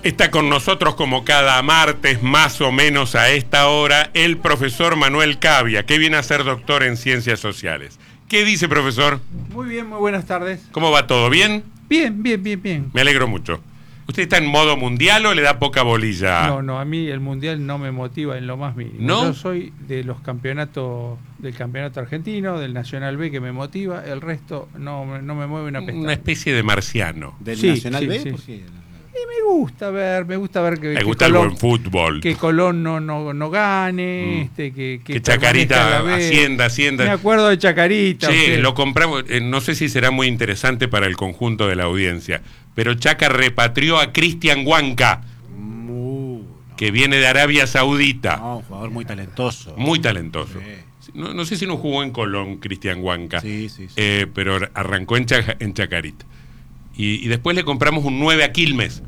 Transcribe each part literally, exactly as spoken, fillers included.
Está con nosotros como cada martes, más o menos a esta hora, el profesor Manuel Cavia, que viene a ser doctor en Ciencias Sociales. ¿Qué dice, profesor? Muy bien, muy buenas tardes. ¿Cómo va todo? ¿Bien? Bien, bien, bien, bien. Me alegro mucho. ¿Usted está en modo mundial o le da poca bolilla? No, no, a mí el mundial no me motiva en lo más mínimo. ¿No? Yo soy de los campeonatos, del campeonato argentino, del Nacional B que me motiva, el resto no, no me mueve una pestaña. Una especie de marciano. ¿Del Sí, Nacional sí, B? sí. ¿Por qué? Y me gusta ver, me gusta ver que, Me que gusta el Colón, buen fútbol. que Colón no, no, no gane, Mm. este, que, que, Que Chacarita permanezca la B. ascienda, ascienda. Me acuerdo de Chacarita. Che, usted. lo compramos, eh, no sé si será muy interesante para el conjunto de la audiencia, pero Chaca repatrió a Cristian Huanca, Muy, no, que viene de Arabia Saudita. no, un jugador muy talentoso. Muy talentoso. Sí. No, no sé si no jugó en Colón, Cristian Huanca, Sí, sí, sí. eh, pero arrancó en, Chaca- en Chacarita. Y, y después le compramos un nueve a Quilmes.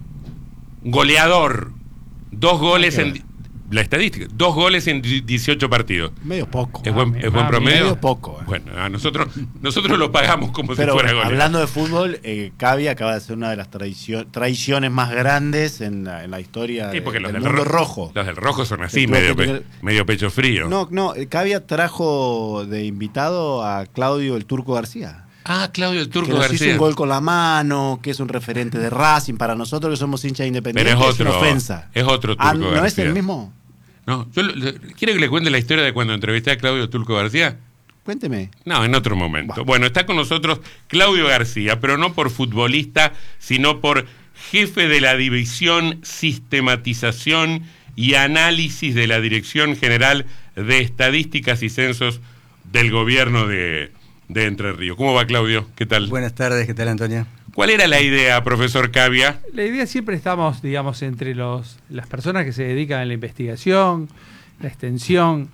Goleador. Dos goles en... La estadística. Dos goles en dieciocho partidos. Medio poco. ¿Es buen, Mami, es buen mami, promedio? medio poco, eh. Bueno, a nosotros, nosotros lo pagamos como Pero si fuera goleador. hablando de fútbol, eh, Cavia acaba de ser una de las tradicio- traiciones más grandes en la, en la historia Sí, de- porque los del del mundo ro- rojo. Los del rojo son así, Que medio, tuvo que pe- tener- medio pecho frío. No, no, eh, Cavia trajo de invitado a Claudio el Turco García. Ah, Claudio el Que Turco nos hizo García. un gol con la mano, que es un referente de Racing. Para nosotros que somos hinchas Pero independientes, es otro. una ofensa. Es otro Turco Ah, ¿no García. es el mismo? No, yo, le- ¿quiere que le cuente la historia de cuando entrevisté a Claudio Turco García? Cuénteme. No, en otro momento. Bueno, está con nosotros Claudio García, pero no por futbolista, sino por jefe de la División Sistematización y Análisis de la Dirección General de Estadísticas y Censos del Gobierno de, de Entre Ríos. ¿Cómo va, Claudio? ¿Qué tal? Buenas tardes, ¿qué tal, Antonio? ¿Cuál era la idea, profesor Cavia? La idea siempre estamos, digamos, entre los las personas que se dedican a la investigación, la extensión,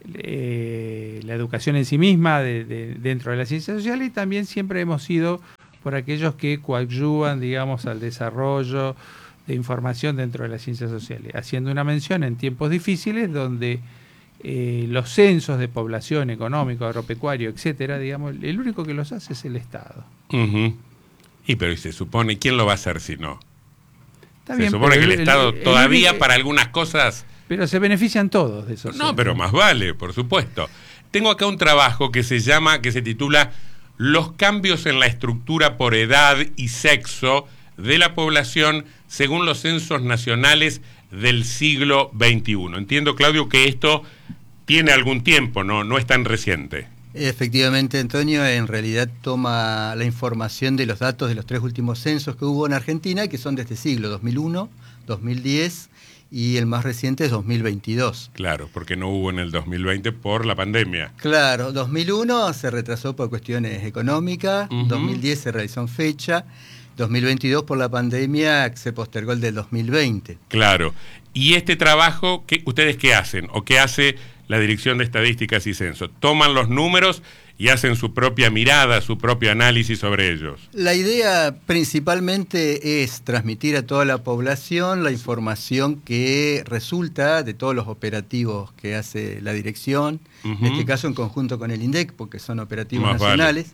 eh, la educación en sí misma de, de- dentro de la ciencia social, y también siempre hemos sido por aquellos que coadyuvan, digamos, al desarrollo de información dentro de las ciencias sociales, haciendo una mención en tiempos difíciles donde eh, los censos de población, económico, agropecuario, etcétera, digamos, el único que los hace es el Estado. Ujú. Y pero y se supone, ¿quién lo va a hacer si no? Está Se bien, supone pero que el, Estado el- todavía el- para algunas cosas... Pero se benefician todos de eso. No, pero más vale, por supuesto. Tengo acá un trabajo que se llama, que se titula Los cambios en la estructura por edad y sexo de la población según los censos nacionales del siglo veintiuno. Entiendo, Claudio, que esto tiene algún tiempo, no, no es tan reciente. Efectivamente, Antonio, en realidad toma la información de los datos de los tres últimos censos que hubo en Argentina, que son de este siglo, dos mil uno, dos mil diez y el más reciente es dos mil veintidós. Claro, porque no hubo en el dos mil veinte por la pandemia. Claro, dos mil uno se retrasó por cuestiones económicas, Ujú. dos mil diez se realizó en fecha, dos mil veintidós por la pandemia se postergó el del dos mil veinte. Claro. Y este trabajo, ¿qué, ¿ustedes qué hacen? ¿O qué hace la Dirección de Estadísticas y Censo? Toman los números y hacen su propia mirada, su propio análisis sobre ellos. La idea principalmente es transmitir a toda la población la información que resulta de todos los operativos que hace la dirección, Ujú. en este caso en conjunto con el INDEC, porque son operativos Más vale. nacionales.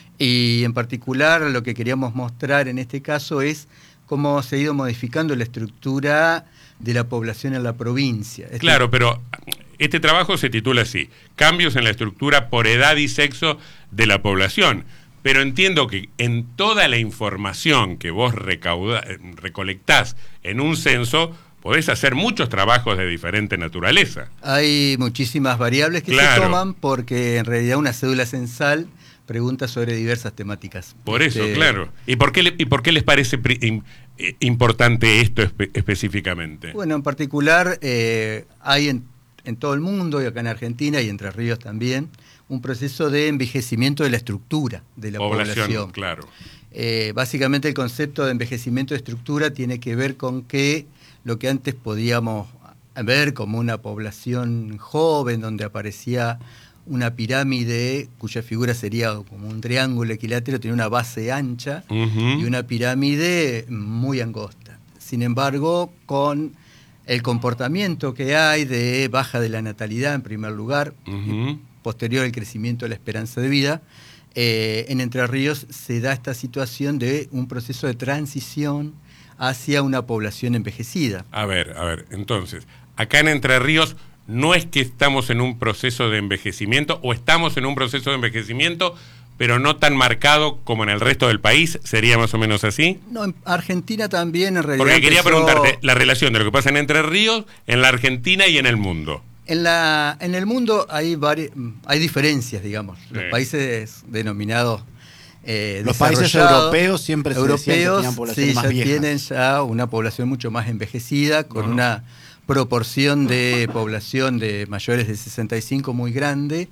Y en particular lo que queríamos mostrar en este caso es cómo se ha ido modificando la estructura de la población en la provincia. Este- Claro, pero este trabajo se titula así, Cambios en la estructura por edad y sexo de la población. Pero entiendo que en toda la información que vos recauda, eh, recolectás en un censo, podés hacer muchos trabajos de diferente naturaleza. Hay muchísimas variables que Claro. se toman porque en realidad una cédula censal pregunta sobre diversas temáticas. Por eso, Este, claro. ¿Y por qué, le- y por qué les parece pri- im- eh, importante esto espe- específicamente? Bueno, en particular eh, hay en, en todo el mundo y acá en Argentina y Entre Ríos también un proceso de envejecimiento de la estructura de la población. Claro. Eh, básicamente el concepto de envejecimiento de estructura tiene que ver con que lo que antes podíamos ver como una población joven donde aparecía una pirámide cuya figura sería como un triángulo equilátero, tiene una base ancha Ujú. y una pirámide muy angosta. Sin embargo, con el comportamiento que hay de baja de la natalidad en primer lugar, Ujú. posterior al crecimiento de la esperanza de vida, eh, en Entre Ríos se da esta situación de un proceso de transición hacia una población envejecida. A ver, a ver, entonces, acá en Entre Ríos no es que estamos en un proceso de envejecimiento, o estamos en un proceso de envejecimiento, pero no tan marcado como en el resto del país, ¿sería más o menos así? No, en Argentina también en realidad... Porque quería empezó... preguntarte la relación de lo que pasa en Entre Ríos, en la Argentina y en el mundo. En, la, en el mundo hay, vari, hay diferencias, digamos. Sí. Los países denominados eh, Los países europeos siempre se europeos, decían que tenían poblaciones sí, más ya viejas. tienen ya una población mucho más envejecida, con uh-huh. una proporción de población de mayores de sesenta y cinco muy grande,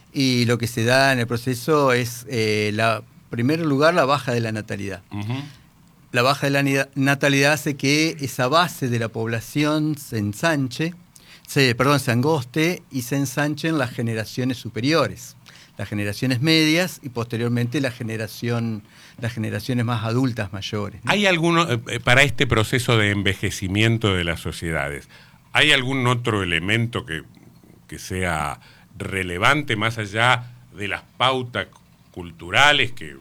y lo que se da en el proceso es, eh, la, en primer lugar, la baja de la natalidad. Uh-huh. La baja de la natalidad hace que esa base de la población se ensanche, se, perdón, se angoste y se ensanchen las generaciones superiores, las generaciones medias y posteriormente la generación, las generaciones más adultas mayores, ¿no? ¿Hay alguno, eh, para este proceso de envejecimiento de las sociedades, hay algún otro elemento que, que sea relevante más allá de las pautas culturales que,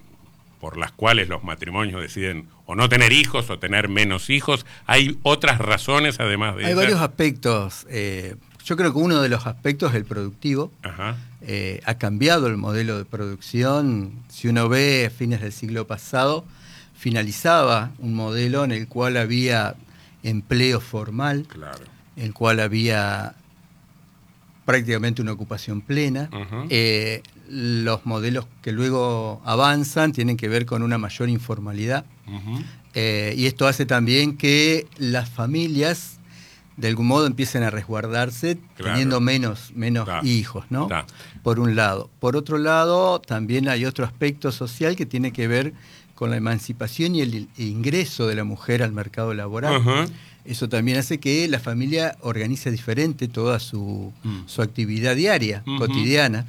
por las cuales los matrimonios deciden o no tener hijos o tener menos hijos? ¿Hay otras razones además de Hay esas? varios aspectos. Eh, yo creo que uno de los aspectos es el productivo. Ajá. Eh, ha cambiado el modelo de producción. Si uno ve a fines del siglo pasado, finalizaba un modelo en el cual había empleo formal, claro. en el cual había prácticamente una ocupación plena. Uh-huh. Eh, los modelos que luego avanzan tienen que ver con una mayor informalidad. Uh-huh. Eh, y esto hace también que las familias de algún modo empiecen a resguardarse, claro. teniendo menos, menos da. hijos, ¿no? Da. Por un lado. Por otro lado, también hay otro aspecto social que tiene que ver con la emancipación y el ingreso de la mujer al mercado laboral. Uh-huh. Eso también hace que la familia organice diferente toda su, mm. su actividad diaria, uh-huh. cotidiana.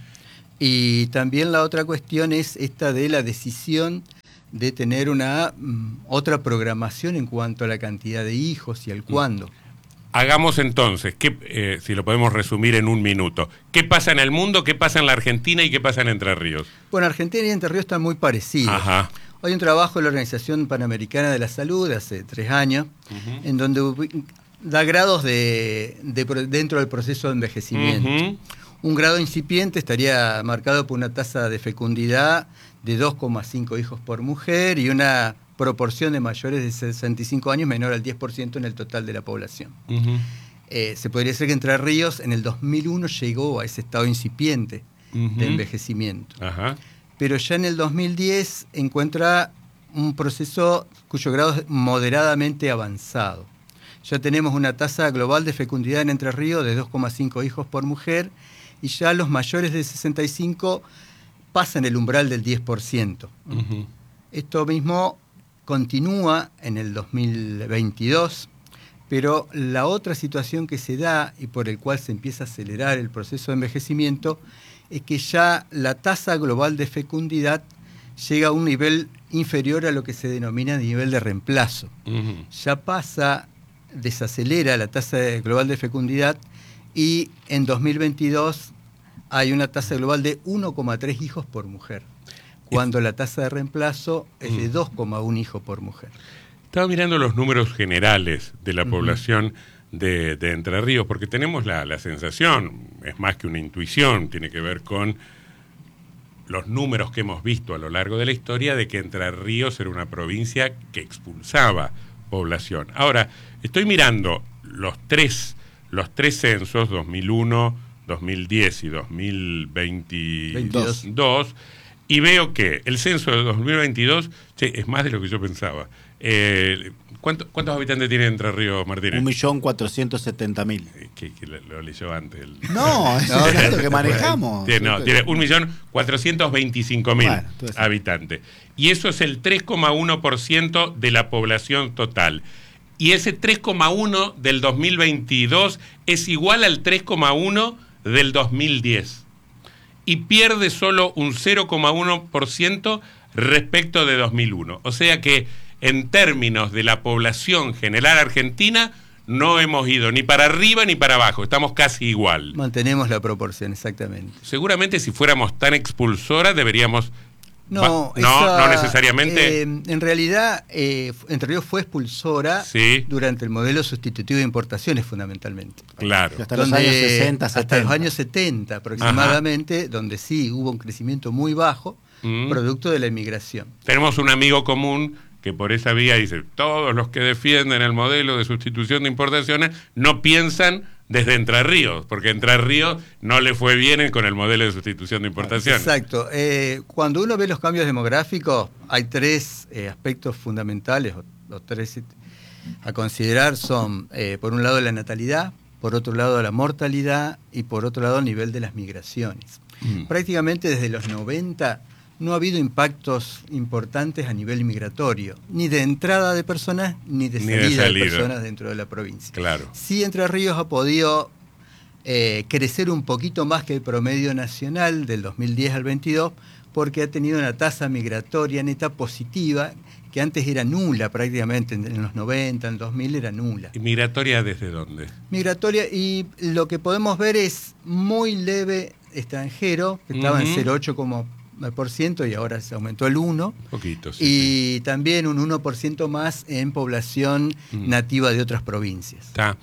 Y también la otra cuestión es esta de la decisión de tener una um, otra programación en cuanto a la cantidad de hijos y al cuándo. Hagamos entonces, ¿qué, eh, si lo podemos resumir en un minuto, ¿qué pasa en el mundo, qué pasa en la Argentina y qué pasa en Entre Ríos? Bueno, Argentina y Entre Ríos están muy parecidos. Ajá. Hay un trabajo de la Organización Panamericana de la Salud de hace tres años, uh-huh. en donde da grados de, de, dentro del proceso de envejecimiento. Uh-huh. Un grado incipiente estaría marcado por una tasa de fecundidad de dos coma cinco hijos por mujer y una proporción de mayores de sesenta y cinco años menor al diez por ciento en el total de la población. Uh-huh. Eh, se podría decir que Entre Ríos en el dos mil uno llegó a ese estado incipiente uh-huh. de envejecimiento. Uh-huh. Pero ya en el dos mil diez encuentra un proceso cuyo grado es moderadamente avanzado. Ya tenemos una tasa global de fecundidad en Entre Ríos de dos coma cinco hijos por mujer y ya los mayores de sesenta y cinco pasan el umbral del diez por ciento. Uh-huh. Esto mismo continúa en el dos mil veintidós, pero la otra situación que se da y por el cual se empieza a acelerar el proceso de envejecimiento es que ya la tasa global de fecundidad llega a un nivel inferior a lo que se denomina nivel de reemplazo. Uh-huh. Ya pasa, desacelera la tasa global de fecundidad y en dos mil veintidós hay una tasa global de uno coma tres hijos por mujer, cuando la tasa de reemplazo es de dos coma uno hijos por mujer. Estaba mirando los números generales de la uh-huh. población de, de Entre Ríos, porque tenemos la, la sensación, es más que una intuición, tiene que ver con los números que hemos visto a lo largo de la historia de que Entre Ríos era una provincia que expulsaba población. Ahora, estoy mirando los tres, los tres censos, dos mil uno, dos mil diez y dos mil veintidós, y veo que el censo de dos mil veintidós, che, es más de lo que yo pensaba. Eh, ¿cuánto, ¿Cuántos habitantes tiene Entre Ríos, Martínez? Un millón cuatrocientos setenta mil. Que, que lo, lo leyó antes. El... No, es no, el dato que manejamos. Tiene, no, tiene un millón cuatrocientos veinticinco mil habitantes. Y eso es el tres coma uno por ciento de la población total. Y ese tres coma uno del dos mil veintidós es igual al tres coma uno del dos mil diez. Y pierde solo un cero coma uno por ciento respecto de dos mil uno. O sea que en términos de la población general argentina no hemos ido ni para arriba ni para abajo, estamos casi igual. Mantenemos la proporción, exactamente. Seguramente si fuéramos tan expulsoras deberíamos No, Va, esa, no, no necesariamente. Eh, en realidad, eh, Entre Ríos fue expulsora sí. durante el modelo sustitutivo de importaciones, fundamentalmente. Claro. Hasta los años sesenta, setenta. Hasta los años setenta aproximadamente, ajá, donde sí hubo un crecimiento muy bajo, mm. producto de la inmigración. Tenemos un amigo común que por esa vía dice, todos los que defienden el modelo de sustitución de importaciones no piensan desde Entre Ríos, porque Entre Ríos no le fue bien con el modelo de sustitución de importaciones. Exacto. Eh, cuando uno ve los cambios demográficos, hay tres eh, aspectos fundamentales, o, o tres a considerar son, eh, por un lado, la natalidad, por otro lado, la mortalidad y por otro lado, el nivel de las migraciones. Mm. Prácticamente desde los noventa no ha habido impactos importantes a nivel migratorio, ni de entrada de personas, ni de, ni salida, de salida de personas dentro de la provincia. Claro. Sí, Entre Ríos ha podido eh, crecer un poquito más que el promedio nacional del dos mil diez al veintidós, porque ha tenido una tasa migratoria neta positiva, que antes era nula prácticamente, en los noventa, en el dos mil era nula. ¿Y migratoria desde dónde? Migratoria, y lo que podemos ver es muy leve extranjero, que estaba uh-huh. en cero coma ocho por ciento y ahora se aumentó el uno por ciento. Poquito, sí, y sí. también un uno por ciento más en población mm. nativa de otras provincias. Está.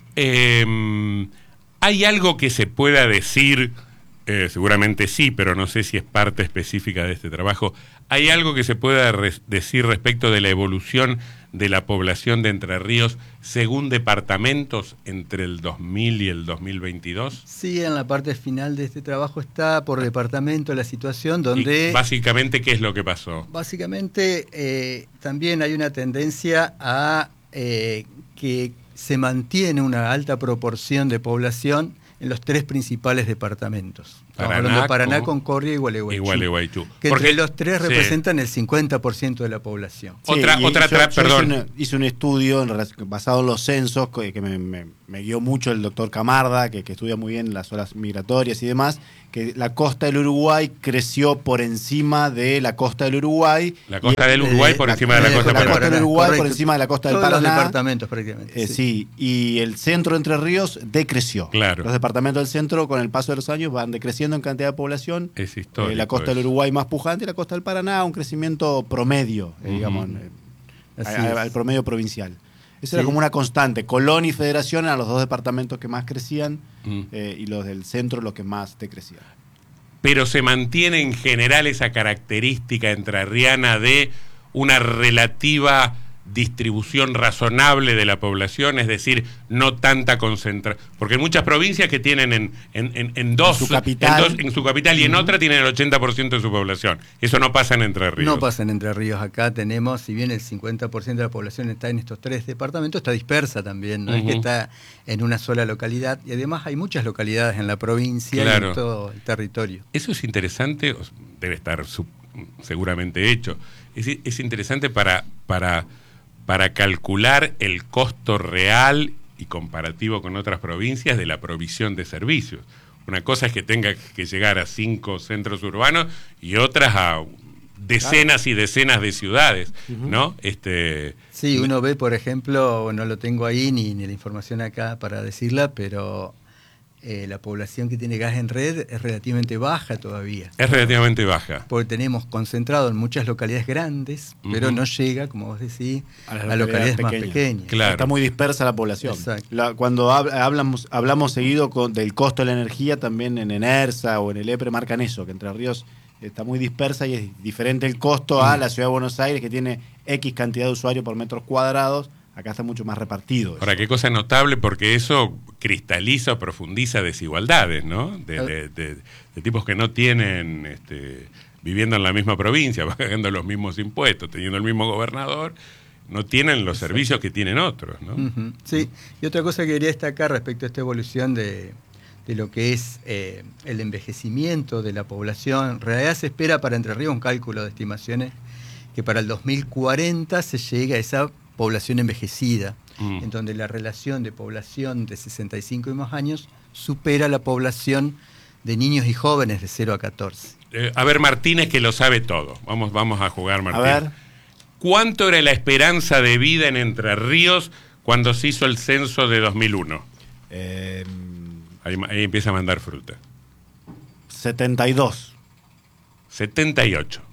Eh, ¿Hay algo que se pueda decir? Eh, seguramente sí, pero no sé si es parte específica de este trabajo. ¿Hay algo que se pueda res- decir respecto de la evolución de la población de Entre Ríos según departamentos entre el dos mil y el dos mil veintidós? Sí, en la parte final de este trabajo está por departamento la situación donde... ¿Y básicamente qué es lo que pasó? Básicamente eh, también hay una tendencia a eh, que se mantiene una alta proporción de población en los tres principales departamentos. Estamos Paraná, hablando de Paraná, Concordia y Gualeguaychú. Y Gualeguaychú. Que Porque entre los tres sí. representan el cincuenta por ciento de la población. Sí, otra, otra, yo, tra- yo perdón. Hice, una, hice un estudio en, basado en los censos que, que me, me, me guió mucho el doctor Camarda, que, que estudia muy bien las olas migratorias y demás, que la costa del Uruguay creció por encima de la costa del Uruguay. La costa del Uruguay eh, por la, encima de la, la costa del del Paraná. La costa del Uruguay Correcto. por encima de la costa Todos del Paraná. los departamentos prácticamente. Eh, sí. sí, y el centro de Entre Ríos decreció. Claro. Los departamentos del centro, con el paso de los años, van decreciendo en cantidad de población. Es histórico. Eh, la costa eso. del Uruguay más pujante y la costa del Paraná un crecimiento promedio, eh, digamos, Uh-huh. eh, al, al promedio provincial. Eso sí. Era como una constante. Colón y Federación eran los dos departamentos que más crecían uh-huh. eh, y los del centro los que más decrecían. Pero se mantiene en general esa característica entrerriana de una relativa distribución razonable de la población, es decir, no tanta concentración, porque hay muchas provincias que tienen en, en, en, en dos, en su capital, en, dos, en su capital y uh-huh. en otra tienen el ochenta por ciento de su población. Eso no pasa en Entre Ríos. No pasa en Entre Ríos. Acá tenemos, si bien el cincuenta por ciento de la población está en estos tres departamentos, está dispersa también, no uh-huh. es que está en una sola localidad, y además hay muchas localidades en la provincia claro. y en todo el territorio. Eso es interesante, debe estar sub, seguramente hecho, es, es interesante para... para para calcular el costo real y comparativo con otras provincias de la provisión de servicios. Una cosa es que tenga que llegar a cinco centros urbanos y otras a decenas claro. y decenas de ciudades, uh-huh. ¿no? Este, sí, uno ve, por ejemplo, no lo tengo ahí ni, ni la información acá para decirla, pero eh, la población que tiene gas en red es relativamente baja todavía. Es relativamente baja. Porque tenemos concentrado en muchas localidades grandes, uh-huh. pero no llega, como vos decís, a las localidades, a localidades pequeñas. más pequeñas. Claro. Está muy dispersa la población. La, cuando hab, hablamos, hablamos seguido con, del costo de la energía, también en ENERSA o en el EPRE marcan eso, que Entre Ríos está muy dispersa y es diferente el costo uh-huh. a la ciudad de Buenos Aires, que tiene X cantidad de usuarios por metros cuadrados. Acá está mucho más repartido. Ahora, qué cosa notable, porque eso cristaliza o profundiza desigualdades, ¿no? De, de, de, de tipos que no tienen, este, viviendo en la misma provincia, pagando los mismos impuestos, teniendo el mismo gobernador, no tienen los Exacto. servicios que tienen otros, ¿no? Uh-huh. Sí, y otra cosa que quería destacar respecto a esta evolución de, de lo que es eh, el envejecimiento de la población. En realidad se espera para Entre Ríos un cálculo de estimaciones que para el dos mil cuarenta se llegue a esa población envejecida, mm. en donde la relación de población de sesenta y cinco y más años supera la población de niños y jóvenes de cero a catorce. Eh, a ver, Martínez, que lo sabe todo. Vamos, vamos a jugar, Martínez. A ver. ¿Cuánto era la esperanza de vida en Entre Ríos cuando se hizo el censo de dos mil uno? Eh, ahí, ahí empieza a mandar fruta. setenta y dos. setenta y ocho.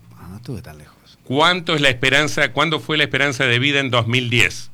estuve tan lejos. ¿Cuánto es la esperanza, cuándo fue la esperanza de vida en dos mil diez?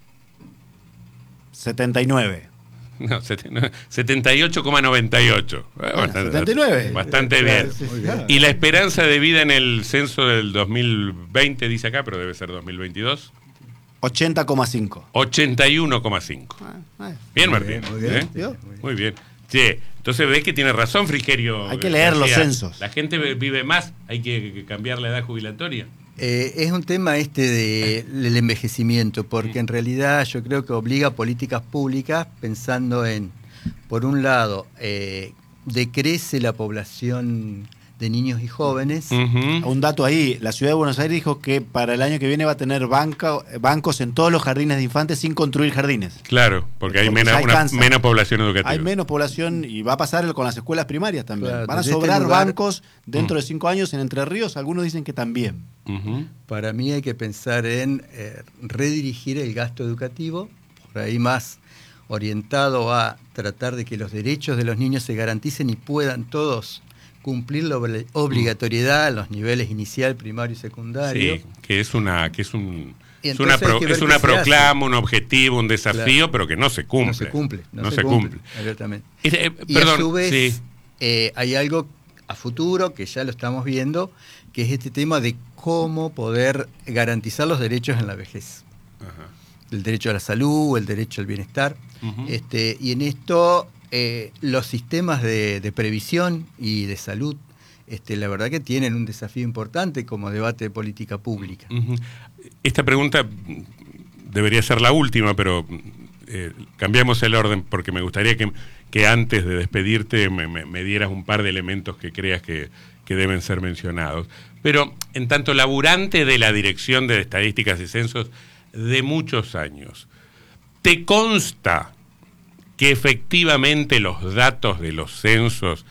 setenta y nueve. No, setenta y ocho coma noventa y ocho. Bueno, bastante, setenta y nueve. Bastante bien. Sí, sí, claro. Y la esperanza de vida en el censo del dos mil veinte, dice acá, pero debe ser dos mil veintidós. ochenta coma cinco. ochenta y uno coma cinco. Ah, bien, muy Martín. Bien, muy bien. ¿Eh? Muy bien. Sí, entonces ves que tiene razón Frigerio. Hay que leer los censos. La gente vive más, hay que cambiar la edad jubilatoria. Eh, es un tema este de, del envejecimiento, porque en realidad yo creo que obliga a políticas públicas pensando en, por un lado, eh, decrece la población de niños y jóvenes. Uh-huh. Un dato ahí, la Ciudad de Buenos Aires dijo que para el año que viene va a tener banca, bancos en todos los jardines de infantes sin construir jardines. Claro, porque, porque hay menos, una, menos población educativa. Hay menos población y va a pasar con las escuelas primarias también. Claro, van a sobrar este lugar, bancos dentro uh-huh. de cinco años en Entre Ríos, algunos dicen que también. Uh-huh. Para mí hay que pensar en eh, redirigir el gasto educativo, por ahí más orientado a tratar de que los derechos de los niños se garanticen y puedan todos cumplir la obligatoriedad a los niveles inicial, primario y secundario. Sí, que es una que es un es una, pro, es una proclama, un objetivo, un desafío, claro. pero que no se cumple. No se cumple. No, no se, se cumple. cumple. Abiertamente. Eh, eh, y perdón, a su vez sí. eh, hay algo a futuro que ya lo estamos viendo, que es este tema de cómo poder garantizar los derechos en la vejez. Ajá. El derecho a la salud, el derecho al bienestar. Uh-huh. este, y en esto eh, los sistemas de, de previsión y de salud, este, la verdad que tienen un desafío importante como debate de política pública. Uh-huh. Esta pregunta debería ser la última, pero eh, cambiamos el orden porque me gustaría que, que antes de despedirte me, me, me dieras un par de elementos que creas que, que deben ser mencionados. Pero en tanto laburante de la Dirección de Estadísticas y Censos de muchos años, ¿te consta que efectivamente los datos de los censos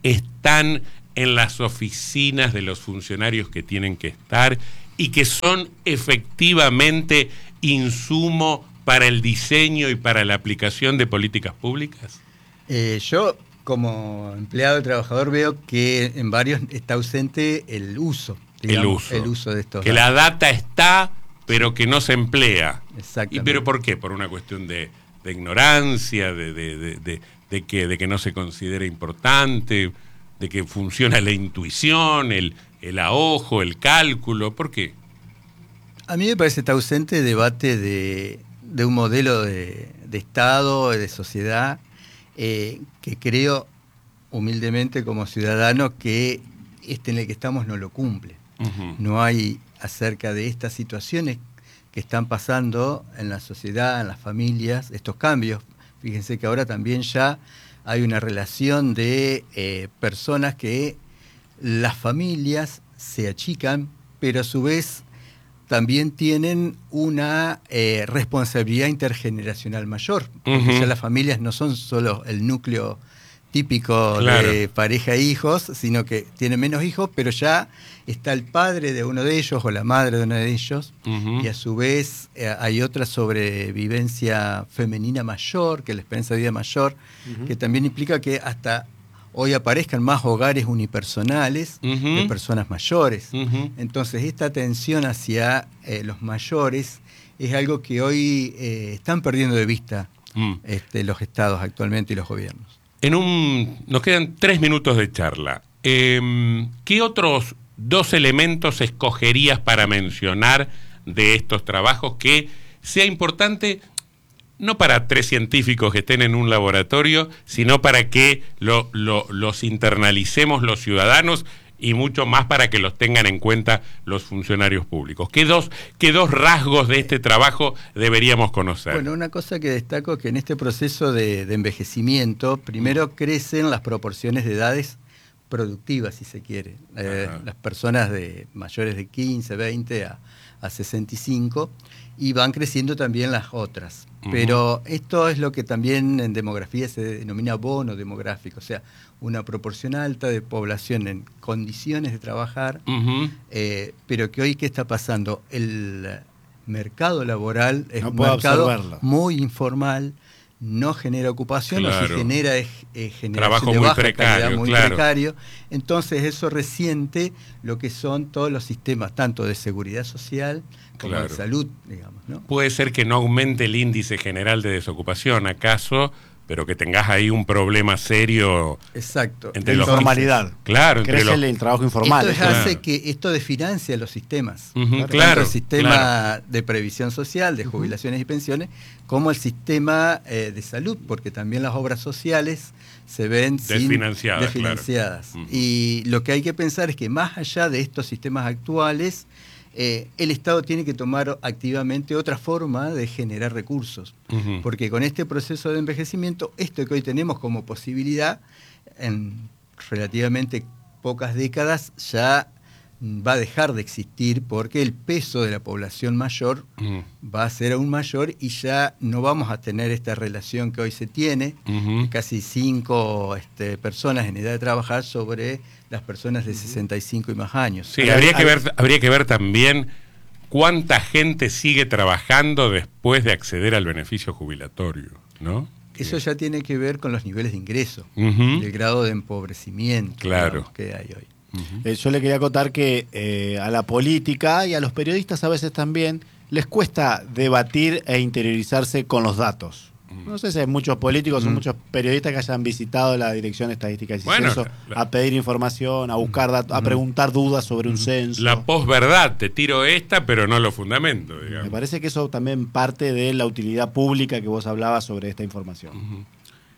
están en las oficinas de los funcionarios que tienen que estar y que son efectivamente insumo para el diseño y para la aplicación de políticas públicas? Eh, yo, como empleado y trabajador, veo que en varios está ausente el uso. Digamos, el uso. El uso de estos que datos. La data está, pero que no se emplea. Exactamente. ¿Y pero por qué? ¿Por una cuestión de, de ignorancia, de, de, de, de, de, que, de que no se considera importante, de que funciona la intuición, el, el ahojo, el cálculo? ¿Por qué? A mí me parece que está ausente debate de, de un modelo de, de Estado, de sociedad, eh, que creo humildemente como ciudadano que este en el que estamos no lo cumple. Uh-huh. No hay acerca de estas situaciones que están pasando en la sociedad, en las familias, estos cambios. Fíjense que ahora también ya hay una relación de eh, personas que las familias se achican, pero a su vez también tienen una eh, responsabilidad intergeneracional mayor. Porque uh-huh. ya las familias no son solo el núcleo típico claro. de pareja e hijos, sino que tienen menos hijos, pero ya está el padre de uno de ellos o la madre de uno de ellos, uh-huh. y a su vez eh, hay otra sobrevivencia femenina mayor, que la esperanza de vida mayor, uh-huh. que también implica que hasta hoy aparezcan más hogares unipersonales uh-huh. de personas mayores. Uh-huh. Entonces esta atención hacia eh, los mayores es algo que hoy eh, están perdiendo de vista uh-huh. este, los estados actualmente y los gobiernos. En un, nos quedan tres minutos de charla. Eh, ¿Qué otros dos elementos escogerías para mencionar de estos trabajos que sea importante, no para tres científicos que estén en un laboratorio, sino para que lo, lo, los internalicemos los ciudadanos y mucho más para que los tengan en cuenta los funcionarios públicos? ¿Qué dos, qué dos rasgos de este trabajo deberíamos conocer? Bueno, una cosa que destaco es que en este proceso de, de envejecimiento, primero crecen las proporciones de edades productivas, si se quiere. Eh, las personas de mayores de quince, veinte a, a sesenta y cinco, y van creciendo también las otras. Uh-huh. Pero esto es lo que también en demografía se denomina bono demográfico, o sea, una proporción alta de población en condiciones de trabajar, uh-huh. eh, pero que hoy, ¿qué está pasando? El mercado laboral es no un mercado observarlo. Muy informal, no genera ocupación, claro. o si genera es eh, generación trabajo de muy baja precario, calidad, muy claro. precario. Entonces eso resiente lo que son todos los sistemas, tanto de seguridad social como Claro. de salud, digamos, ¿no? Puede ser que no aumente el índice general de desocupación, ¿acaso? Pero que tengas ahí un problema serio. Exacto. Entre de los informalidad. Claro, entre crece los... el, el trabajo informal. Esto claro. hace que esto desfinancia los sistemas. Uh-huh, Tanto claro, el sistema claro. de previsión social, de jubilaciones y pensiones, como el sistema eh, de salud, porque también las obras sociales se ven Desfinanciadas, sin, desfinanciadas. claro. Uh-huh. Y lo que hay que pensar es que más allá de estos sistemas actuales, eh, el Estado tiene que tomar activamente otra forma de generar recursos. Uh-huh. Porque con este proceso de envejecimiento, esto que hoy tenemos como posibilidad, en relativamente pocas décadas ya va a dejar de existir, porque el peso de la población mayor Uh-huh. va a ser aún mayor y ya no vamos a tener esta relación que hoy se tiene, Uh-huh. de casi cinco este, personas en edad de trabajar sobre las personas de sesenta y cinco y más años. Sí, habría que ver, habría que ver también cuánta gente sigue trabajando después de acceder al beneficio jubilatorio, ¿no? Eso ya tiene que ver con los niveles de ingreso, Uh-huh. el grado de empobrecimiento, Claro. digamos, que hay hoy. Uh-huh. Eh, yo le quería acotar que eh, a la política y a los periodistas a veces también les cuesta debatir e interiorizarse con los datos. No sé si hay muchos políticos o Mm. muchos periodistas que hayan visitado la Dirección de Estadística y Bueno, Censo la- a pedir información, a buscar datos, a preguntar dudas sobre un censo. La posverdad, te tiro esta, pero no lo fundamento, Me digamos. parece que eso también parte de la utilidad pública que vos hablabas sobre esta información.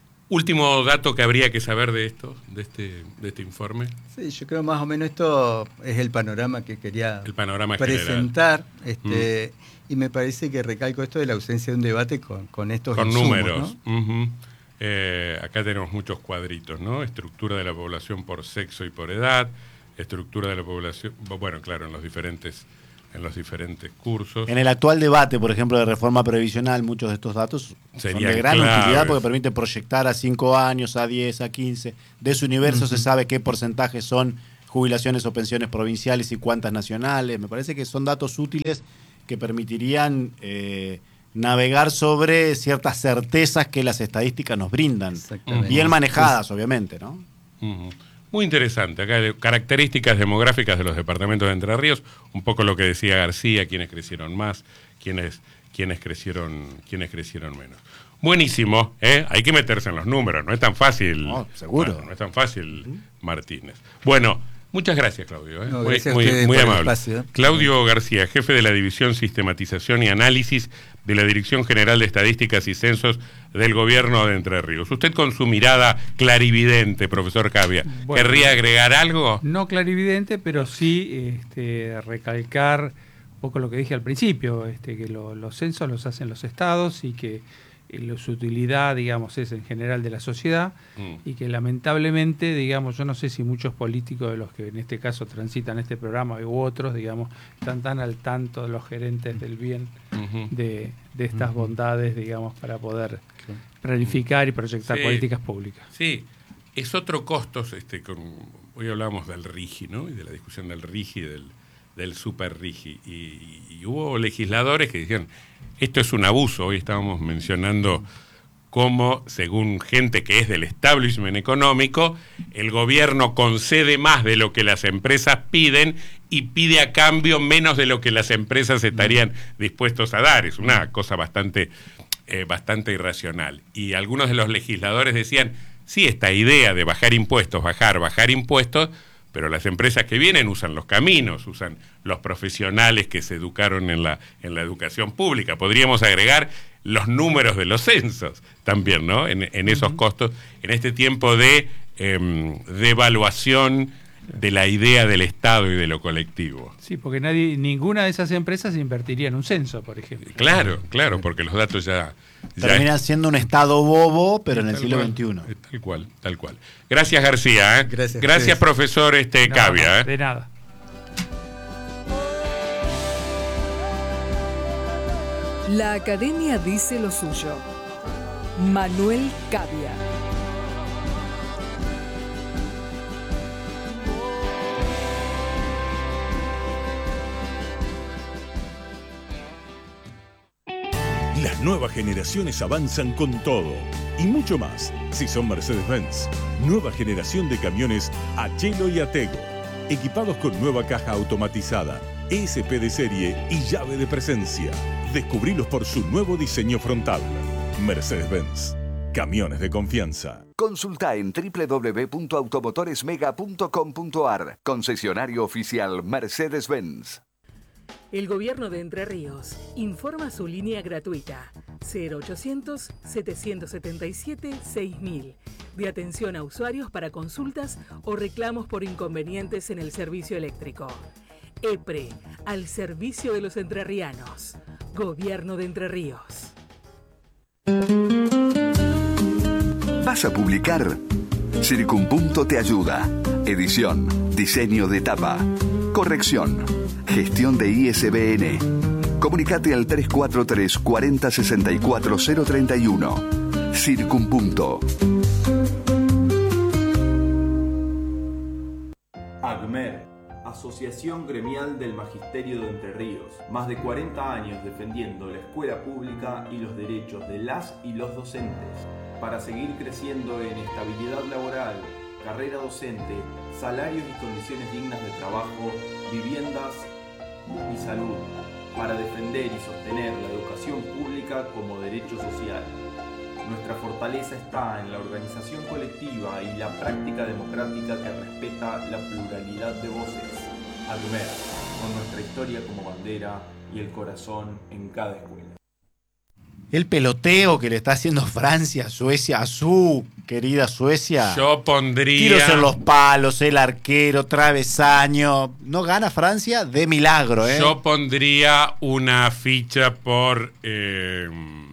Último dato que habría que saber de esto, de este, de este informe. Sí, yo creo más o menos esto es el panorama que quería El panorama presentar. Este, Y me parece que recalco esto de la ausencia de un debate con, con estos Con insumos, números. ¿no? Ujú. Eh, acá tenemos muchos cuadritos, ¿no? Estructura de la población por sexo y por edad, estructura de la población, bueno, claro, en los diferentes, en los diferentes cursos. En el actual debate, por ejemplo, de reforma previsional, muchos de estos datos Serían son de gran claves. utilidad porque permite proyectar a cinco años, a diez, a quince. De ese universo Ujú. se sabe qué porcentaje son jubilaciones o pensiones provinciales y cuántas nacionales. Me parece que son datos útiles que permitirían eh, navegar sobre ciertas certezas que las estadísticas nos brindan. Exactamente. Bien manejadas, obviamente, ¿no? Ujú. Muy interesante. Acá hay características demográficas de los departamentos de Entre Ríos, un poco lo que decía García, quiénes crecieron más, quiénes, quiénes crecieron, quiénes crecieron menos. Buenísimo, ¿eh? Hay que meterse en los números, no es tan fácil. No, seguro. Bueno, no es tan fácil, Martínez. Bueno, muchas gracias, Claudio. ¿eh? No, muy gracias a muy, ustedes muy por el amable. espacio. Claudio García, jefe de la División Sistematización y Análisis de la Dirección General de Estadísticas y Censos del Gobierno de Entre Ríos. Usted, con su mirada clarividente, profesor Cavia, Bueno. ¿querría agregar algo? No clarividente, pero sí este, recalcar un poco lo que dije al principio, este, que lo- los censos los hacen los estados y que eh, lo- su utilidad, digamos, es en general de la sociedad Mm. y que lamentablemente, digamos, yo no sé si muchos políticos de los que en este caso transitan este programa u otros, digamos, están tan al tanto de los gerentes del bien Ujú. de, de estas bondades, digamos, para poder planificar y proyectar Sí. políticas públicas. Sí, es otro costo, este, con, hoy hablamos del RIGI, ¿no? Y de la discusión del RIGI y del, del super RIGI. Y, y hubo legisladores que dijeron, esto es un abuso. Hoy estábamos mencionando cómo, según gente que es del establishment económico, el gobierno concede más de lo que las empresas piden y pide a cambio menos de lo que las empresas estarían dispuestos a dar. Es una cosa bastante, eh, bastante irracional. Y algunos de los legisladores decían, sí, esta idea de bajar impuestos, bajar, bajar impuestos, pero las empresas que vienen usan los caminos, usan los profesionales que se educaron en la, en la educación pública. Podríamos agregar los números de los censos también, ¿no? En, en esos uh-huh. costos, en este tiempo de eh, devaluación de la idea del Estado y de lo colectivo. Sí, porque nadie, ninguna de esas empresas invertiría en un censo, por ejemplo. Claro, claro, porque los datos ya... ya Terminan siendo un Estado bobo, pero en el tal siglo cual, veintiuno. Tal cual, tal cual. Gracias, García. ¿eh? Gracias, Gracias profesor este, No, Cavia. ¿eh? De nada. La Academia dice lo suyo. Manuel Cavia. Las nuevas generaciones avanzan con todo y mucho más. Si son Mercedes-Benz, nueva generación de camiones Achelo y Atego, equipados con nueva caja automatizada, E S P de serie y llave de presencia. Descubrilos por su nuevo diseño frontal. Mercedes-Benz, camiones de confianza. Consulta en doble u doble u doble u punto automotoresmega punto com punto a r. Concesionario oficial Mercedes-Benz. El Gobierno de Entre Ríos informa su línea gratuita cero ochocientos, setecientos setenta y siete, seis mil de atención a usuarios para consultas o reclamos por inconvenientes en el servicio eléctrico. EPRE, al servicio de los entrerrianos. Gobierno de Entre Ríos. ¿Vas a publicar? Circunpunto te ayuda. Edición, diseño de tapa, corrección, gestión de I S B N. Comunicate al tres cuatro tres, cuarenta, sesenta y cuatro, cero treinta y uno. Circunpunto. AGMER, Asociación Gremial del Magisterio de Entre Ríos. Más de cuarenta años defendiendo la escuela pública y los derechos de las y los docentes. Para seguir creciendo en estabilidad laboral, carrera docente, salarios y condiciones dignas de trabajo, viviendas y salud. Para defender y sostener la educación pública como derecho social. Nuestra fortaleza está en la organización colectiva y la práctica democrática que respeta la pluralidad de voces. AGMER, con nuestra historia como bandera y el corazón en cada escuela. El peloteo que le está haciendo Francia a Suecia, a su querida Suecia. Yo pondría... Tiros en los palos, el arquero, travesaño. No gana Francia de milagro, ¿eh? Yo pondría una ficha por... Eh,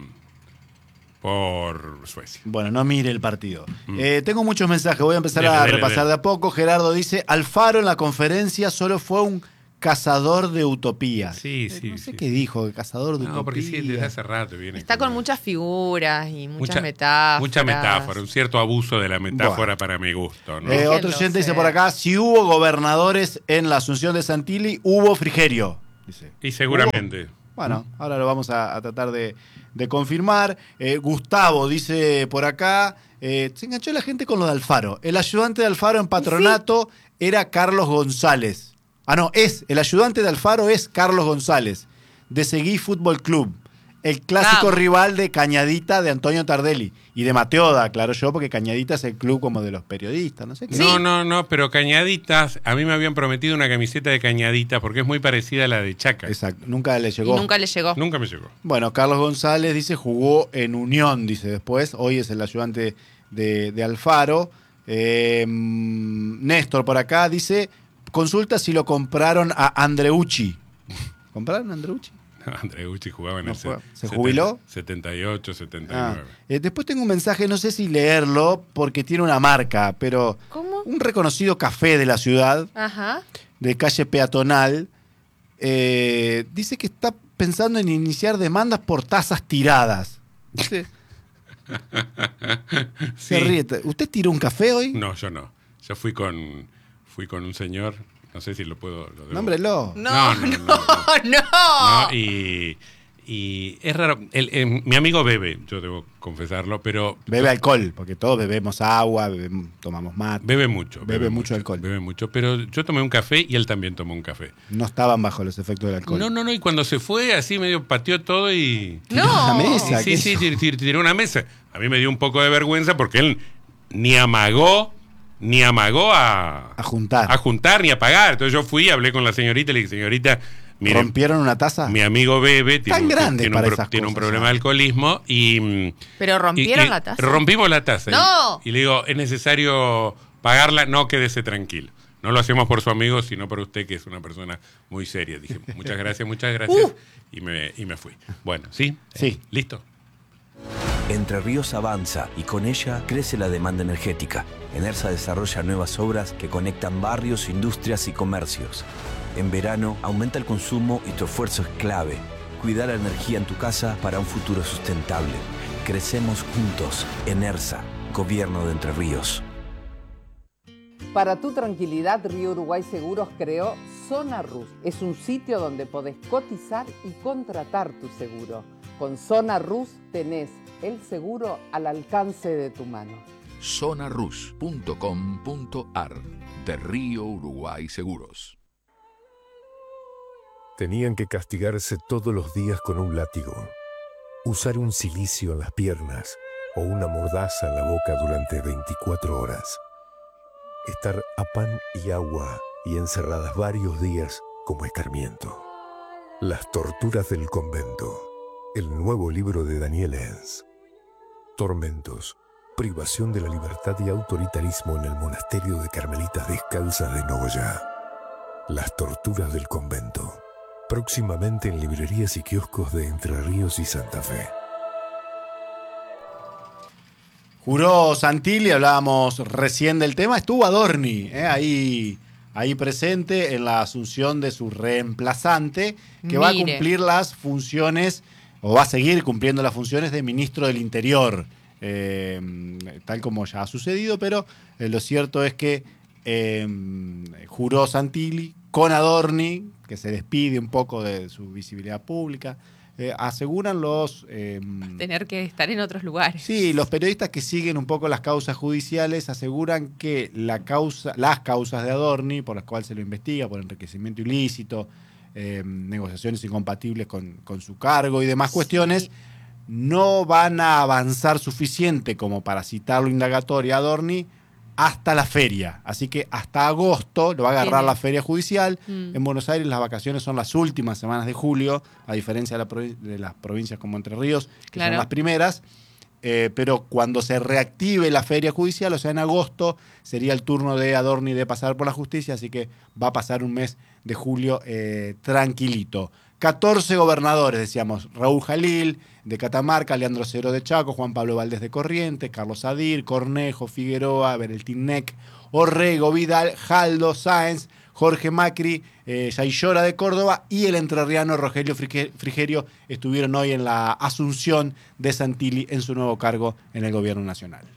por Suecia. Bueno, no mire el partido. Mm. Eh, tengo muchos mensajes, voy a empezar Dele, a dele, repasar dele. de a poco. Gerardo dice, Alfaro en la conferencia solo fue un cazador de utopías. Sí, Eh, sí. no sé sí. qué dijo, cazador de No, porque sí, utopías. desde hace rato viene. Está con una- muchas figuras y muchas mucha- metáforas. Mucha metáfora, un cierto abuso de la metáfora Bueno. para mi gusto, ¿no? Eh, Déjenlo otro oyente dice ser. por acá, si hubo gobernadores en la Asunción de Santilli, hubo Frigerio. Dice. Y seguramente. Bueno, ahora lo vamos a, a tratar de, de confirmar. Eh, Gustavo dice por acá, eh, se enganchó la gente con lo de Alfaro. El ayudante de Alfaro en patronato era Carlos González. Ah, no, es, el ayudante de Alfaro es Carlos González, de Seguí Fútbol Club. El clásico Vamos. rival de Cañadita de Antonio Tardelli. Y de Mateoda, claro yo, porque Cañadita es el club como de los periodistas, no sé qué. No, no, no, pero Cañaditas, a mí me habían prometido una camiseta de Cañadita porque es muy parecida a la de Chaca. Exacto, nunca le Y llegó. nunca le llegó. Nunca me llegó. Bueno, Carlos González dice jugó en Unión, dice después. Hoy es el ayudante de, de Alfaro. Eh, Néstor por acá dice, consulta si lo compraron a Andreucci. ¿Compraron a Andreucci? André Ucci jugaba en No el juega. set- ¿Se jubiló? setenta y ocho, setenta y Ah, nueve. eh, después tengo un mensaje, no sé si leerlo porque tiene una marca, pero ¿Cómo? un reconocido café de la ciudad, Ajá. de calle peatonal, eh, dice que está pensando en iniciar demandas por tazas tiradas. Dice, se Sí. ríe. ¿Usted tiró un café hoy? No, yo no. Yo fui con fui con un señor, no sé si lo puedo... Lo debo- Nómbrelo. No, No, no, no, no. no. No, y, y es raro. El- el- mi amigo bebe, yo debo confesarlo, pero... Bebe alcohol, porque todos bebemos agua, bebemos- tomamos mate. Bebe mucho. Bebe mucho alcohol. Bebe mucho, pero yo tomé un café y él también tomó un café. No estaban bajo los efectos del alcohol. No, no, no, y cuando se fue, así medio pateó todo y... Tiró No. la mesa. Sí, ¿qué sí, hizo? tir- tir- tiró una mesa. A mí me dio un poco de vergüenza porque él ni amagó, ni amagó a, A juntar. a juntar ni a pagar. Entonces yo fui, hablé con la señorita y le dije, señorita, mire, ¿Rompieron una taza? mi amigo bebe, tiene, Tan un, grande tiene, un, para pro- esas tiene un cosas, problema ya. de alcoholismo y... mm, ¿Pero rompieron y- y la taza? Rompimos la taza. ¡No! Y, y le digo, es necesario pagarla, no, quédese tranquilo. No lo hacemos por su amigo, sino por usted, que es una persona muy seria. Dije, muchas gracias, muchas gracias. Uh. Y, me, y me fui. Bueno, ¿sí? Sí. ¿Listo? Entre Ríos avanza y con ella crece la demanda energética. Enersa desarrolla nuevas obras que conectan barrios, industrias y comercios. En verano aumenta el consumo y tu esfuerzo es clave. Cuidar la energía en tu casa para un futuro sustentable. Crecemos juntos. Enersa, Gobierno de Entre Ríos. Para tu tranquilidad, Río Uruguay Seguros creó Zona Rus. Es un sitio donde podés cotizar y contratar tu seguro. Con Zona Rus tenés el seguro al alcance de tu mano. zona rus punto com punto a r de Río Uruguay Seguros. Tenían que castigarse todos los días con un látigo, usar un cilicio en las piernas o una mordaza en la boca durante veinticuatro horas, estar a pan y agua y encerradas varios días como escarmiento. Las torturas del convento, el nuevo libro de Daniel Enz. Tormentos, privación de la libertad y autoritarismo en el monasterio de Carmelitas Descalzas de Nogoyá. Las torturas del convento. Próximamente en librerías y kioscos de Entre Ríos y Santa Fe. Juró Santilli, hablábamos recién del tema, estuvo Adorni, eh, ahí, ahí presente en la asunción de su reemplazante, que Mire. va a cumplir las funciones, o va a seguir cumpliendo las funciones de ministro del Interior, eh, tal como ya ha sucedido, pero eh, lo cierto es que eh, juró Santilli con Adorni, que se despide un poco de su visibilidad pública. Eh, aseguran los... Eh, tener que estar en otros lugares. Sí, los periodistas que siguen un poco las causas judiciales aseguran que la causa, las causas de Adorni, por las cuales se lo investiga, por enriquecimiento ilícito, eh, negociaciones incompatibles con, con su cargo y demás sí. cuestiones, no van a avanzar suficiente como para citarlo indagatoria a Adorni hasta la feria. Así que hasta agosto lo va a agarrar ¿Tiene? la feria judicial. Mm. En Buenos Aires las vacaciones son las últimas semanas de julio, a diferencia de, la provi- de las provincias como Entre Ríos, que claro. son las primeras. Eh, pero cuando se reactive la feria judicial, o sea, en agosto, sería el turno de Adorni de pasar por la justicia, así que va a pasar un mes de julio eh, tranquilito. catorce gobernadores, decíamos, Raúl Jalil de Catamarca, Leandro Cero de Chaco, Juan Pablo Valdés de Corrientes, Carlos Adir, Cornejo, Figueroa, Bereltín Neck, Orrego, Vidal, Jaldo, Sáenz, Jorge Macri, eh, Yaillora de Córdoba y el entrerriano Rogelio Frigerio estuvieron hoy en la asunción de Santilli en su nuevo cargo en el gobierno nacional.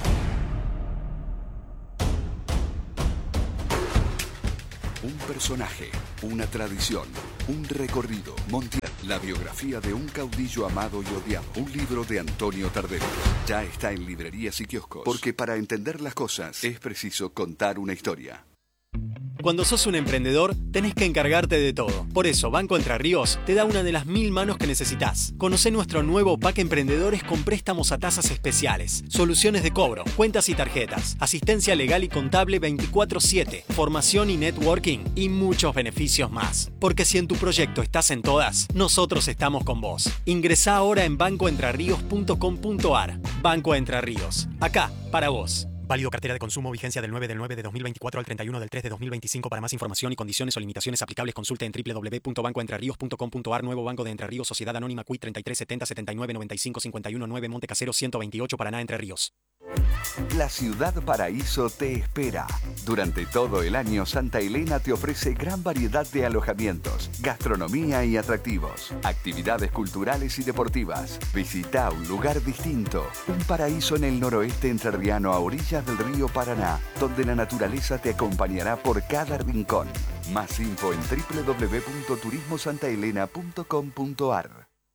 Un personaje, una tradición, un recorrido. Montiel, la biografía de un caudillo amado y odiado. Un libro de Antonio Tardero. Ya está en librerías y kioscos. Porque para entender las cosas es preciso contar una historia. Cuando sos un emprendedor, tenés que encargarte de todo. Por eso, Banco Entre Ríos te da una de las mil manos que necesitas. Conocé nuestro nuevo pack Emprendedores con préstamos a tasas especiales, soluciones de cobro, cuentas y tarjetas, asistencia legal y contable veinticuatro siete, formación y networking y muchos beneficios más. Porque si en tu proyecto estás en todas, nosotros estamos con vos. Ingresá ahora en banco entre ríos punto com punto a r. Banco Entre Ríos. Acá, para vos. Válido cartera de consumo, vigencia del nueve del nueve de dos mil veinticuatro al treinta y uno del tres de dos mil veinticinco. Para más información y condiciones o limitaciones aplicables, consulte en doble u doble u doble u punto banco entre ríos punto com punto a r. Nuevo Banco de Entre Ríos, Sociedad Anónima, C U I treinta y tres setenta setenta y nueve noventa y cinco cincuenta y uno nueve, Monte Casero ciento veintiocho, Paraná, Entre Ríos. La Ciudad Paraíso te espera. Durante todo el año, Santa Elena te ofrece gran variedad de alojamientos, gastronomía y atractivos, actividades culturales y deportivas. Visita un lugar distinto, un paraíso en el noroeste entrerriano a orillas del río Paraná, donde la naturaleza te acompañará por cada rincón. Más info en doble u doble u doble u punto turismo santa elena punto com punto a r.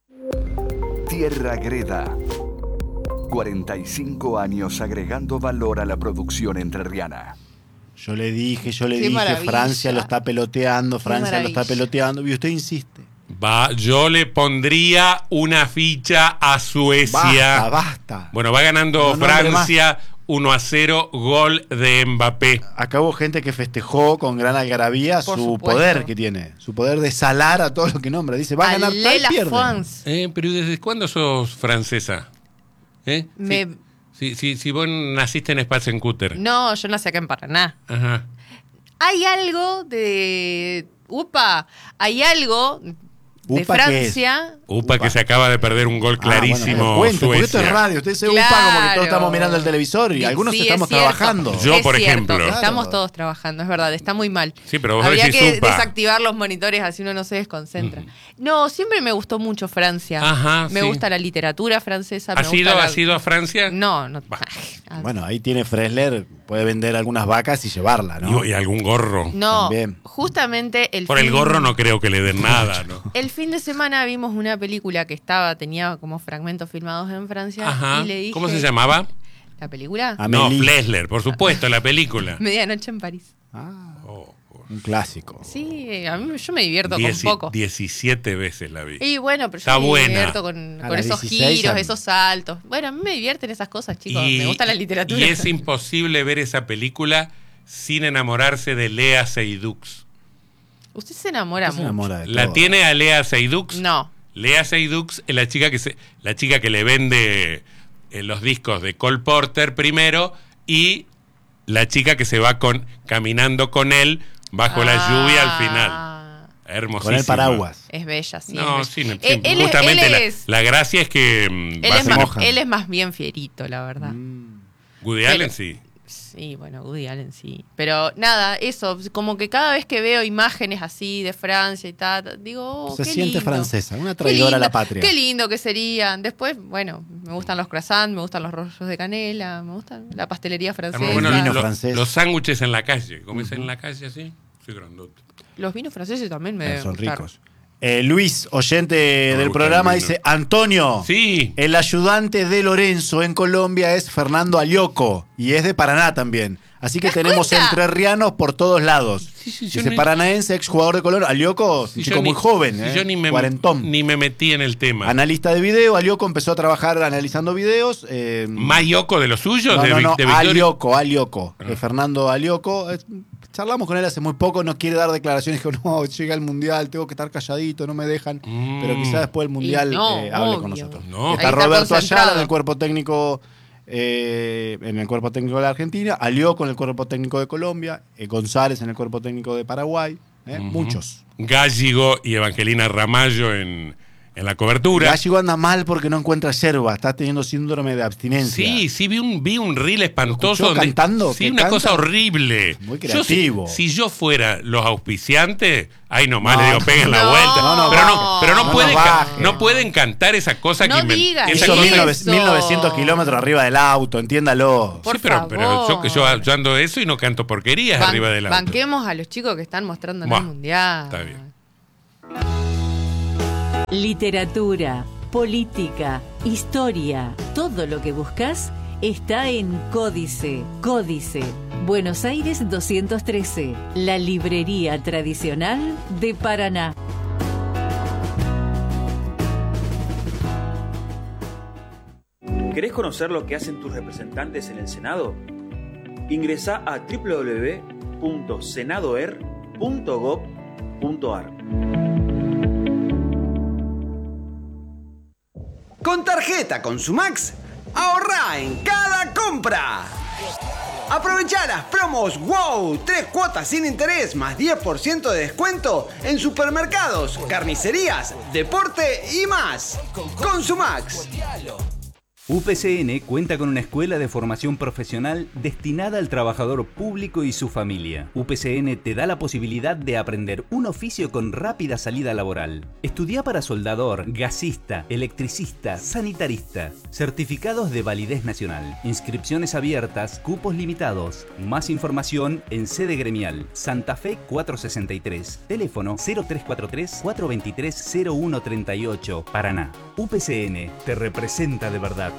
Tierra Greda. cuarenta y cinco años agregando valor a la producción entrerriana. Yo le dije, yo le Qué dije, maravilla. Francia lo está peloteando, Francia lo está peloteando, y usted insiste. Va, yo le pondría una ficha a Suecia. Basta, basta. Bueno, va ganando no, no, Francia uno a cero, gol de Mbappé. Acá hubo gente que festejó con gran algarabía Por su supuesto. poder que tiene, su poder de salar a todo lo que nombra. Dice, va a ganar tal, pierde. Eh, pero ¿desde cuándo sos francesa? ¿Eh? Me... Si, si, si, si vos naciste en Spatzenkutter. No, yo nací acá en Paraná. Ajá. Hay algo de... Upa, hay algo de ¿Upa Francia. Upa, Upa que se acaba de perder un gol clarísimo. Ah, bueno, cuento, porque esto es radio. Usted dice claro. Upa como que todos estamos mirando el televisor y algunos sí, estamos trabajando. Yo, es por cierto, ejemplo. Estamos claro. todos trabajando, es verdad, está muy mal. Sí, pero vos Habría decís que Upa. desactivar los monitores así uno no se desconcentra. Mm. No, siempre me gustó mucho Francia. Ajá, me sí. gusta la literatura francesa. ¿Has me ido, gusta ¿Has la... ido a Francia? No, no. Bueno, ahí tiene Fresler puede vender algunas vacas y llevarla, ¿no? Y, y algún gorro. No, También. justamente el Por fin, el gorro no creo que le den nada, ¿no? el fin de semana vimos una película que estaba, tenía como fragmentos filmados en Francia. Ajá. Y le dije, ¿Cómo se llamaba? ¿La película? No, Flesler, por supuesto, la película. Medianoche en París. Ah, un clásico. Sí, a mí yo me divierto Dieci- con poco. diecisiete veces la vi. Y bueno, pero Está yo me buena. divierto con, A con las esos dieciséis giros, a- esos saltos. Bueno, a mí me divierten esas cosas, chicos. Y- me gusta la literatura. Y es imposible ver esa película sin enamorarse de Lea Seydoux. Usted se enamora Usted se mucho. enamora de ¿La todo. tiene a Lea Seydoux? No. Lea Seydoux es la chica que se, la chica que le vende eh, los discos de Cole Porter primero y la chica que se va con caminando con él bajo la lluvia al final. Hermosísima. Con el paraguas. Es bella, sí. No, es sí, bella. no, Eh, sí, él es- justamente él la, es- la gracia es que mm, Él va es, a más, ser- él es más bien fierito, la verdad. Woody Pero- Allen sí. Sí, bueno, Woody Allen sí. Pero nada, eso, como que cada vez que veo imágenes así de Francia y tal, digo, oh, Se qué siente lindo. francesa, una Qué traidora a la lindo, patria. Qué lindo que serían. Después, bueno, me gustan los croissants, me gustan los rollos de canela, me gusta la pastelería francesa. Además, bueno, lo- los sándwiches en la calle. ¿Comes en la calle así? Soy grandote. Los vinos franceses también me Son gustaron. ricos. Eh, Luis, oyente del gusta programa, el vino. dice: Antonio, sí. el ayudante de Lorenzo en Colombia es Fernando Alioco y es de Paraná también. Así que tenemos entrerrianos por todos lados. yo Dice ni- paranaense, exjugador de Colón. Alioco, Si chico yo muy ni- joven, si eh, yo ni me, cuarentón. ni me metí en el tema. Analista de video, Alioco empezó a trabajar analizando videos. Eh, ¿Más Yoko de los suyos? no, de, no, Vic- no, de Victoria? Alioco, Alioco. Eh, Fernando Alioco. Eh, charlamos con él hace muy poco, no quiere dar declaraciones que no, llega el Mundial, tengo que estar calladito, no me dejan. Pero quizás después del Mundial Y no, eh, hable obvio. con nosotros. No. Está Ahí está Roberto concentrado. Ayala en el cuerpo técnico. eh, en el cuerpo técnico de la Argentina, Alioco en el cuerpo técnico de Colombia, eh, González en el cuerpo técnico de Paraguay, eh, Ujú. muchos. Gallego y Evangelina Ramallo en, en la cobertura. Gallego anda mal porque no encuentra yerba, está teniendo síndrome de abstinencia. Sí, sí, vi un, vi un reel espantoso. escuchó donde- cantando? Sí, ¿Que una canta? cosa horrible. Muy Yo si- creativo. si, yo fuera los auspiciantes, ay nomás No, le digo, peguen la no, vuelta. no nos pero no, bajen, pero no, no pueden, nos ca- bajen. no pueden cantar esa cosa No que inven- digas esa Hizo cosa- mil nove- eso. mil novecientos kilómetros arriba del auto, entiéndalo. Por Sí, pero, pero yo, que yo, favor. yo ando eso y no canto porquerías Ban- arriba del auto. Banquemos a los chicos que están mostrando en Buah, el mundial. Está bien. Literatura, política, historia, todo lo que buscas está en Códice. Códice, Buenos Aires doscientos trece, la librería tradicional de Paraná. ¿Querés conocer lo que hacen tus representantes en el Senado? Ingresá a doble u doble u doble u punto senadoer punto gov punto ar. Con tarjeta Consumax, ahorrá en cada compra. Aprovechá las promos WOW, tres cuotas sin interés más diez por ciento de descuento en supermercados, carnicerías, deporte y más. Consumax. U P C N cuenta con una escuela de formación profesional destinada al trabajador público y su familia. U P C N te da la posibilidad de aprender un oficio con rápida salida laboral. Estudia para soldador, gasista, electricista, sanitarista. Certificados de validez nacional. Inscripciones abiertas, cupos limitados. Más información en sede gremial. Santa Fe cuatrocientos sesenta y tres. Teléfono cero tres cuatro tres, cuatro dos tres, cero uno tres ocho. Paraná. U P C N te representa de verdad.